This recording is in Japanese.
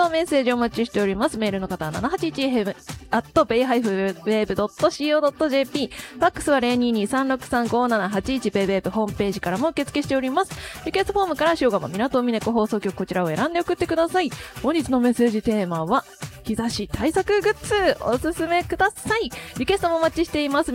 のメッセージをお待ちしております。メールの方は 781-bay-wave.co.jp。ファックスは 022-363-5781。ベイベーブホームページからも受付しております。リクエストフォームから塩釜港峰子放送局こちらを選んで送ってください。本日のメッセージテーマは、日差し対策グッズおすすめください。リクエストもお待ちしています。